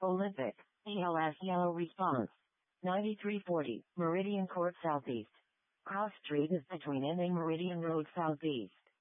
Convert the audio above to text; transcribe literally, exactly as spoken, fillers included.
Olympic, E L S yellow response. ninety-three forty, Meridian Court Southeast. Cross Street is between Ending Meridian Road Southeast.